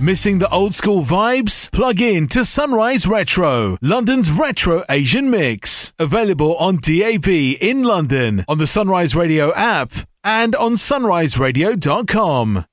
Missing the old school vibes? Plug in to Sunrise Retro, London's retro Asian mix. Available on DAB in London, on the Sunrise Radio app, and on sunriseradio.com.